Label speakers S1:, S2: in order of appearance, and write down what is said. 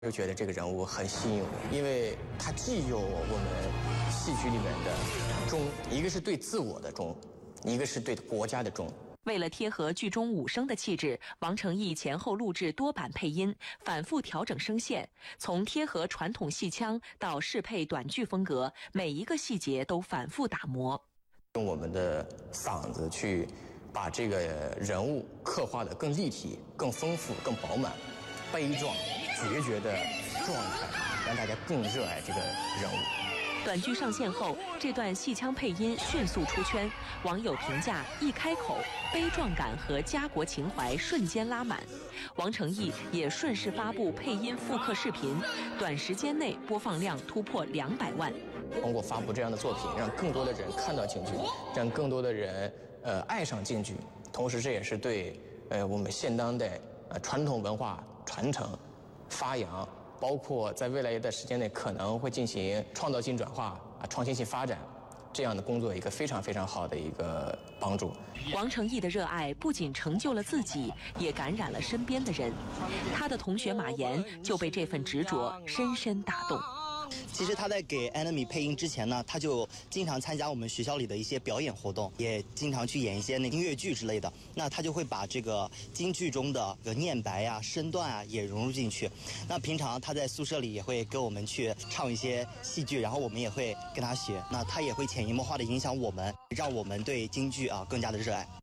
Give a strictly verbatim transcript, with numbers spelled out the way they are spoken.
S1: 就觉得这个人物很吸引我，因为他既有我们戏曲里面的忠，一个是对自我的忠，一个是对国家的忠。
S2: 为了贴合剧中武生的气质，王承义前后录制多版配音，反复调整声线，从贴合传统戏腔到适配短剧风格，每一个细节都反复打磨。
S1: 用我们的嗓子去把这个人物刻画得更立体、更丰富、更饱满、悲壮、决绝的状态，让大家更热爱这个人物。
S2: 短剧上线后，这段戏腔配音迅速出圈，网友评价一开口，悲壮感和家国情怀瞬间拉满。王承义也顺势发布配音复刻视频，短时间内播放量突破两百万。
S1: 通过发布这样的作品，让更多的人看到京剧，让更多的人呃爱上京剧，同时这也是对呃我们现当代呃传统文化传承、发扬。包括在未来一段时间内可能会进行创造性转化啊、创新性发展这样的工作，一个非常非常好的一个帮助。
S2: 王承义的热爱不仅成就了自己，也感染了身边的人。他的同学马岩就被这份执着深深打动。
S3: 其实他在给 Enemy 配音之前呢，他就经常参加我们学校里的一些表演活动，也经常去演一些那音乐剧之类的。那他就会把这个京剧中的个念白啊、身段啊也融入进去。那平常他在宿舍里也会跟我们去唱一些戏剧，然后我们也会跟他学。那他也会潜移默化的影响我们，让我们对京剧啊更加的热爱。